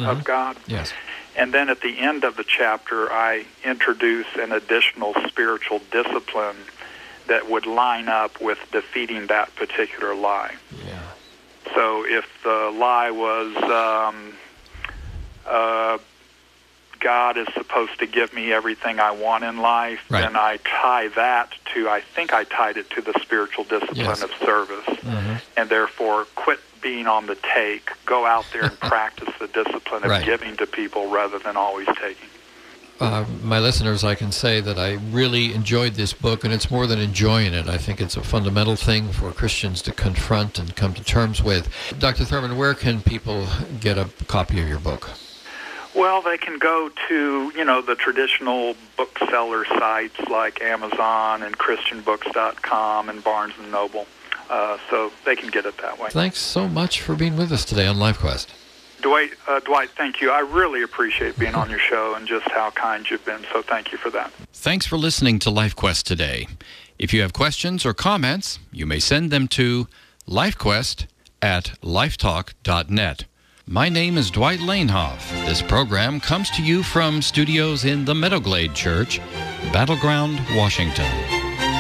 of God. Yes. And then at the end of the chapter, I introduce an additional spiritual discipline that would line up with defeating that particular lie. Yeah. So if the lie was God is supposed to give me everything I want in life, right, then I tie that to, I think I tied it to the spiritual discipline yes, of service, mm-hmm, and therefore quit being on the take, go out there and practice the discipline of right, giving to people rather than always taking. My listeners, I can say that I really enjoyed this book, and it's more than enjoying it. I think it's a fundamental thing for Christians to confront and come to terms with. Dr. Thurman, where can people get a copy of your book? Well, they can go to, the traditional bookseller sites like Amazon and ChristianBooks.com and Barnes & Noble. So they can get it that way. Thanks so much for being with us today on LifeQuest. Dwight, thank you. I really appreciate being on your show and just how kind you've been, so thank you for that. Thanks for listening to LifeQuest today. If you have questions or comments, you may send them to lifequest@lifetalk.net. My name is Dwight Lanehoff. This program comes to you from studios in the Meadowglade Church, Battleground, Washington.